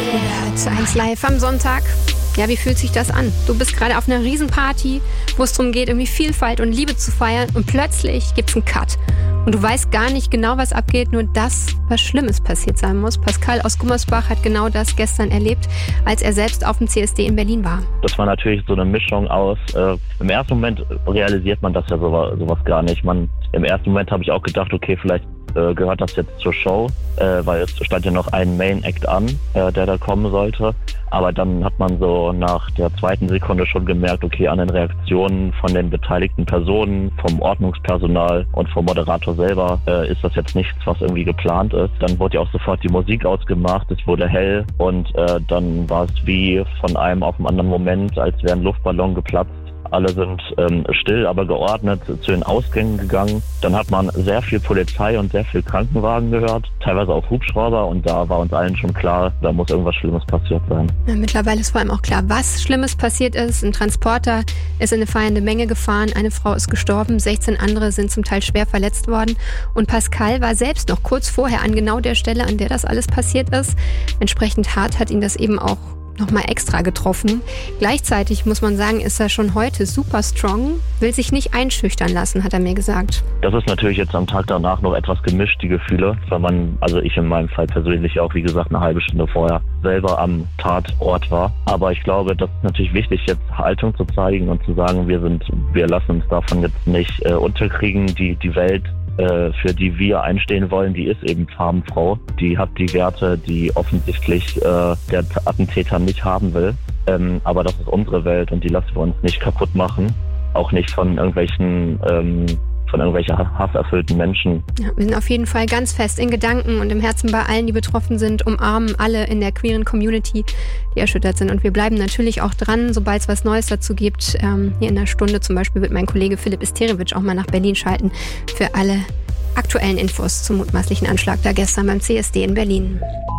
1 live am Sonntag. Ja, wie fühlt sich das an? Du bist gerade auf einer Riesenparty, wo es darum geht, irgendwie Vielfalt und Liebe zu feiern und plötzlich gibt's einen Cut. Und du weißt gar nicht genau, was abgeht, nur das, was Schlimmes passiert sein muss. Pascal aus Gummersbach hat genau das gestern erlebt, als er selbst auf dem CSD in Berlin war. Das war natürlich so eine Mischung aus, im ersten Moment realisiert man das ja sowas gar nicht. Im ersten Moment habe ich auch gedacht, okay, vielleicht gehört das jetzt zur Show, weil es stand ja noch ein Main Act an, der da kommen sollte. Aber dann hat man so nach der zweiten Sekunde schon gemerkt, okay, an den Reaktionen von den beteiligten Personen, vom Ordnungspersonal und vom Moderator selber ist das jetzt nichts, was irgendwie geplant ist. Dann wurde ja auch sofort die Musik ausgemacht, es wurde hell und dann war es wie von einem auf den anderen Moment, als wäre ein Luftballon geplatzt. Alle sind still, aber geordnet zu den Ausgängen gegangen. Dann hat man sehr viel Polizei und sehr viel Krankenwagen gehört, teilweise auch Hubschrauber und da war uns allen schon klar, da muss irgendwas Schlimmes passiert sein. Ja, mittlerweile ist vor allem auch klar, was Schlimmes passiert ist. Ein Transporter ist in eine feiernde Menge gefahren, eine Frau ist gestorben, 16 andere sind zum Teil schwer verletzt worden und Pascal war selbst noch kurz vorher an genau der Stelle, an der das alles passiert ist. Entsprechend hart hat ihn das eben auch nochmal extra getroffen. Gleichzeitig muss man sagen, ist er schon heute super strong, will sich nicht einschüchtern lassen, hat er mir gesagt. Das ist natürlich jetzt am Tag danach noch etwas gemischt, die Gefühle, weil also ich in meinem Fall persönlich auch, wie gesagt, eine halbe Stunde vorher selber am Tatort war. Aber ich glaube, das ist natürlich wichtig, jetzt Haltung zu zeigen und zu sagen, wir lassen uns davon jetzt nicht unterkriegen, die Welt, für die wir einstehen wollen, die ist eben farbenfroh. Die hat die Werte, die offensichtlich der Attentäter nicht haben will. Aber das ist unsere Welt und die lassen wir uns nicht kaputt machen. Auch nicht von irgendwelchen hasserfüllten Menschen. Ja, wir sind auf jeden Fall ganz fest in Gedanken und im Herzen bei allen, die betroffen sind, umarmen alle in der queeren Community, die erschüttert sind. Und wir bleiben natürlich auch dran, sobald es was Neues dazu gibt. Hier in einer Stunde zum Beispiel wird mein Kollege Philipp Isterewitsch auch mal nach Berlin schalten für alle aktuellen Infos zum mutmaßlichen Anschlag da gestern beim CSD in Berlin.